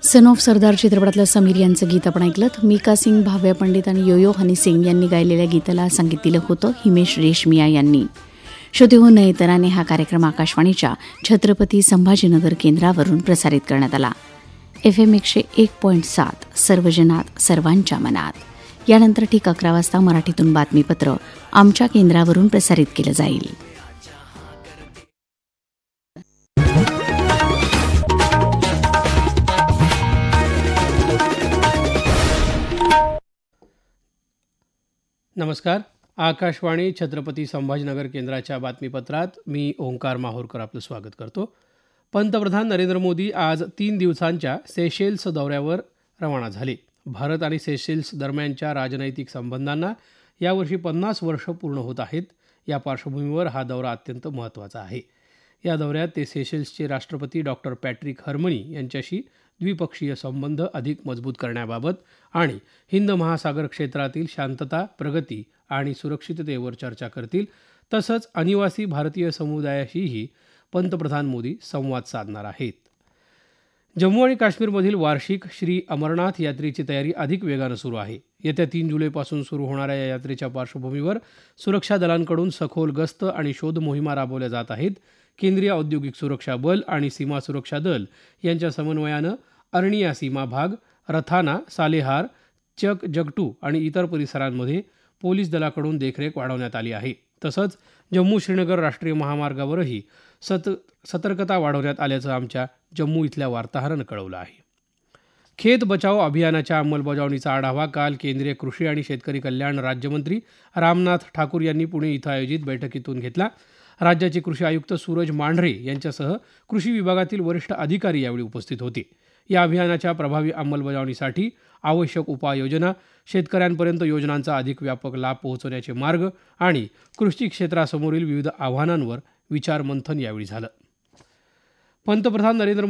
Son of सरदार चित्रपटातलं समीर यांचं गीत आपण ऐकलं. मिका सिंग, भाव्या पंडित आणि योयो हनी सिंग यांनी गायलेल्या गीताला संगीत दिलं होतं हिमेश रेशमिया यांनी. श्रोते हो, नयतराने हा कार्यक्रम आकाशवाणीच्या छत्रपती संभाजीनगर केंद्रावरून प्रसारित करण्यात आला. FM 101.7 सर्वजनात सर्वांच्या मनात. यानंतर ठीक 11 वाजता मराठीतून बातमीपत्र आमच्या केंद्रावरून प्रसारित केलं जाईल. नमस्कार. आकाशवाणी छत्रपती संभाजीनगर केंद्राच्या बातमीपत्रात मी ओंकार माहूरकर आपलं स्वागत करतो. पंतप्रधान नरेंद्र मोदी आज 3 दिवसांच्या सेशेल्स दौऱ्यावर रवाना झाले. भारत आणि सेशेल्स दरम्यानच्या राजनैतिक संबंधांना यावर्षी 50 वर्ष पूर्ण होत आहेत. या पार्श्वभूमीवर हा दौरा अत्यंत महत्त्वाचा आहे. या दौऱ्यात ते सेशेल्सचे राष्ट्रपती डॉक्टर पॅट्रिक हर्मनी यांच्याशी द्विपक्षीय संबंध अधिक मजबूत करण्याबाबत आणि हिंद महासागर क्षेत्रातील शांतता, प्रगती आणि सुरक्षिततेवर चर्चा करतील. तसंच अनिवासी भारतीय समुदायाशीही पंतप्रधान मोदी संवाद साधणार आहेत. जम्मू आणि काश्मीरमधील वार्षिक श्री अमरनाथ यात्रेची तयारी अधिक वेगानं सुरू आहे. येत्या 3 जुलैपासून सुरू होणाऱ्या या यात्रेच्या पार्श्वभूमीवर सुरक्षा दलांकडून सखोल गस्त आणि शोध मोहिमा राबवल्या जात आहेत. केंद्रीय औद्योगिक सुरक्षा बल आणि सीमा सुरक्षा दल यांच्या समन्वयानं अर्निया सीमा भाग, रथाना, सालेहार, चक जगटू आणि इतर परिसरांमध्ये पोलीस दलाकडून देखरेख वाढवण्यात आली आहे. तसंच जम्मू श्रीनगर राष्ट्रीय महामार्गावरही सतर्कता वाढवण्यात आल्याचं आमच्या जम्मू इथल्या वार्ताहरानं कळवलं आहे. खेत बचाव अभियानाच्या अंमलबजावणीचा आढावा काल केंद्रीय कृषी आणि शेतकरी कल्याण राज्यमंत्री रामनाथ ठाकूर यांनी पुणे इथं आयोजित बैठकीतून घेतला. राज्याचे कृषी आयुक्त सूरज मांढरे यांच्यासह कृषी विभागातील वरिष्ठ अधिकारी यावेळी उपस्थित होते. या अभियानाच्या प्रभावी अंमलबजावणीसाठी आवश्यक उपाययोजना, शेतकऱ्यांपर्यंत योजनांचा अधिक व्यापक लाभ पोहोचवण्याचे मार्ग आणि कृषी क्षेत्रासमोरील विविध आव्हानांवर विचारमंथन यावेळी झालं. पंतप्रधान नरेंद्र